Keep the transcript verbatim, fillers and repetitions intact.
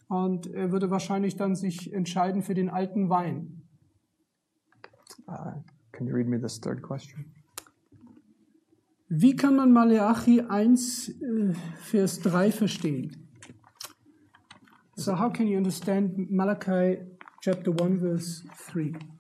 Und er würde wahrscheinlich dann sich entscheiden für den alten Wein. Uh, can you read me this third question? Wie kann man Maleachi eins, äh, Vers drei verstehen? So how can you understand Malachi chapter one, verse three?